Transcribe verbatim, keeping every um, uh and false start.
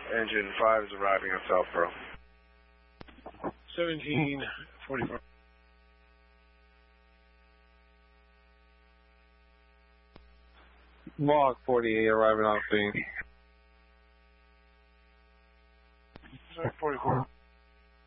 Engine five is arriving on Southborough. seventeen forty-four. Block forty-eight arriving on scene. Sorry, forty-four.